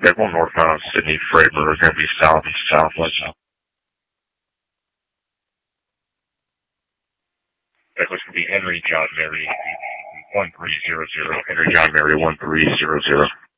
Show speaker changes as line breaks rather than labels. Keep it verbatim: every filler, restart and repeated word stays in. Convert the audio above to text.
They're going northbound Sydney Freight, but we're going to be south and southwest. That was going to be Henry John Mary one three zero zero. Henry John Mary one three zero zero.